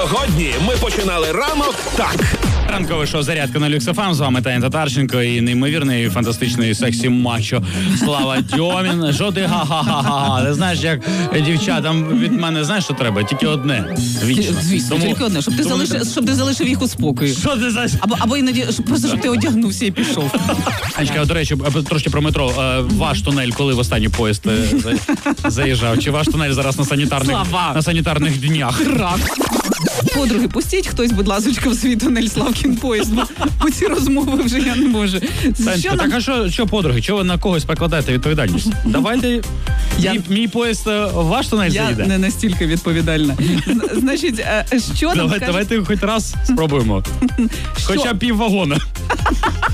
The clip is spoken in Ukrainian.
Сьогодні ми починали ранок так. Ранкове шоу «Зарядка» на Люкс ФМ. З вами Таня Татарченко і неймовірний, фантастичний сексі-мачо Слава Дьомін. Що ти га-га-га-га? Ти знаєш, як дівчатам від мене, знаєш, що треба? Тільки одне. Вічно. Звісно, тільки одне, щоб ти залишив їх у спокої. Що ти за... Або іноді, просто щоб ти одягнувся і пішов. Анечка, до речі, трошки про метро. Ваш тунель, коли в останній поїзд заїжджав? Чи ваш тунель зараз на санітарних днях? Подруги, пустіть хтось, будь ласочка, в свій тунель Славкін поїзд, бо ці розмови вже я не можу. Танечка, так а що подруги? Чого ви на когось покладаєте відповідальність? Давайте мій поїзд ваш тунель заїде. Я не настільки відповідальна. Значить, що нам Давайте хоч раз спробуємо. Хоча б пів вагона.